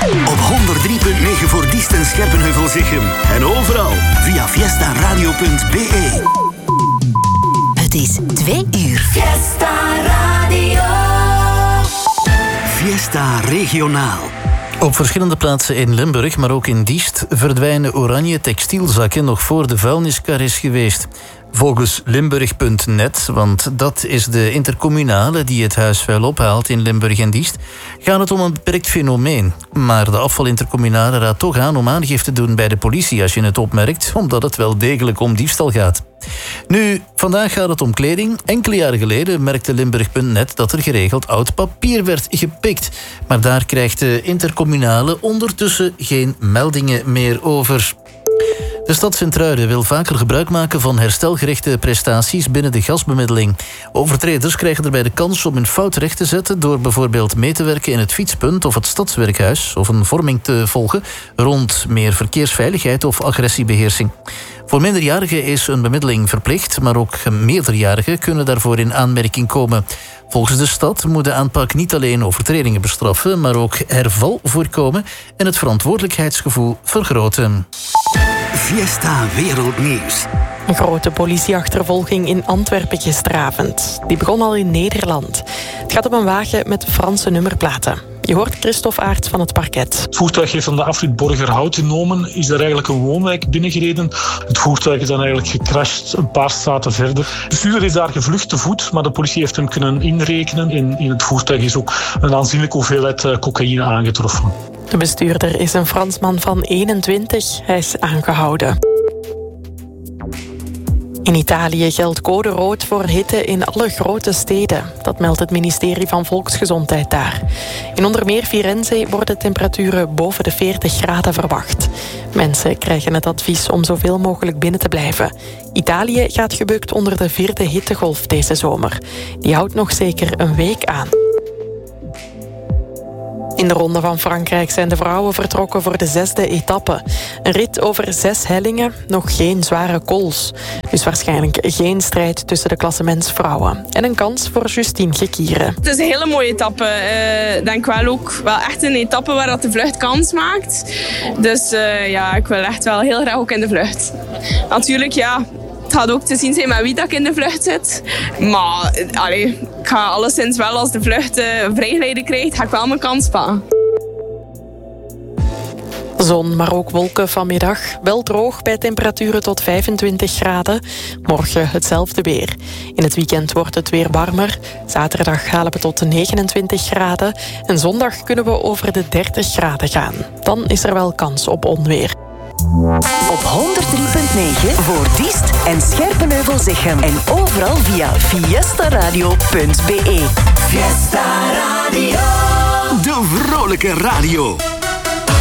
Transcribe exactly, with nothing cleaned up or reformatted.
Op honderd drie punt negen voor Diest en Scherpenheuvel-Zichem. En overal via fiesta radio punt b e. Het is twee uur. Fiesta Radio. Fiesta regionaal. Op verschillende plaatsen in Limburg, maar ook in Diest, verdwijnen oranje textielzakken nog voor de vuilniskar is geweest. Volgens Limburg punt net, want dat is de intercommunale die het huisvuil ophaalt in Limburg en Diest, gaat het om een beperkt fenomeen. Maar de afvalintercommunale raadt toch aan om aangifte te doen bij de politie als je het opmerkt, omdat het wel degelijk om diefstal gaat. Nu, vandaag gaat het om kleding. Enkele jaren geleden merkte Limburg punt net dat er geregeld oud papier werd gepikt. Maar daar krijgt de intercommunale ondertussen geen meldingen meer over. De stad Sint-Truiden wil vaker gebruik maken van herstelgerichte prestaties binnen de gasbemiddeling. Overtreders krijgen daarbij de kans om hun fout recht te zetten door bijvoorbeeld mee te werken in het fietspunt of het stadswerkhuis of een vorming te volgen rond meer verkeersveiligheid of agressiebeheersing. Voor minderjarigen is een bemiddeling verplicht, maar ook meerderjarigen kunnen daarvoor in aanmerking komen. Volgens de stad moet de aanpak niet alleen overtredingen bestraffen, maar ook herval voorkomen en het verantwoordelijkheidsgevoel vergroten. Fiesta Wereldnieuws. Een grote politieachtervolging in Antwerpen gisteravond. Die begon al in Nederland. Het gaat om een wagen met Franse nummerplaten. Je hoort Christophe Aerts van het parket. Het voertuig heeft van de afrit Borgerhout genomen, is daar eigenlijk een woonwijk binnengereden. Het voertuig is dan eigenlijk gecrashed een paar straten verder. De bestuurder is daar gevlucht te voet, maar de politie heeft hem kunnen inrekenen. In, in het voertuig is ook een aanzienlijke hoeveelheid uh, cocaïne aangetroffen. De bestuurder is een Fransman van eenentwintig. Hij is aangehouden. In Italië geldt code rood voor hitte in alle grote steden. Dat meldt het ministerie van Volksgezondheid daar. In onder meer Firenze worden temperaturen boven de veertig graden verwacht. Mensen krijgen het advies om zoveel mogelijk binnen te blijven. Italië gaat gebukt onder de vierde hittegolf deze zomer. Die houdt nog zeker een week aan. In de Ronde van Frankrijk zijn de vrouwen vertrokken voor de zesde etappe. Een rit over zes hellingen, nog geen zware kools. Dus waarschijnlijk geen strijd tussen de klassementsvrouwen. En een kans voor Justine Gekieren. Het is een hele mooie etappe. Ik uh, denk wel ook wel echt een etappe waar dat de vlucht kans maakt. Dus uh, ja, ik wil echt wel heel graag ook in de vlucht. Natuurlijk, ja... Het gaat ook te zien zijn met wie dat ik in de vlucht zit. Maar allee, ik ga alleszins wel, als de vlucht uh, vrijgeleide krijgt, ga ik wel mijn kans pakken. Zon, maar ook wolken vanmiddag. Wel droog bij temperaturen tot vijfentwintig graden. Morgen hetzelfde weer. In het weekend wordt het weer warmer. Zaterdag halen we tot negenentwintig graden. En zondag kunnen we over de dertig graden gaan. Dan is er wel kans op onweer. Op honderd drie punt negen voor Diest en Scherpenheuvel-Zichem. En overal via fiesta radio punt b e. Fiesta Radio. De vrolijke radio.